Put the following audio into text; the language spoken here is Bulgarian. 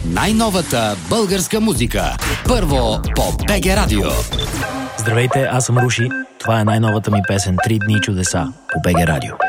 най-новата българска музика. Първо по БГ Радио. Здравейте, аз съм Руши. Това е най-новата ми песен "Три дни чудеса" по БГ Радио.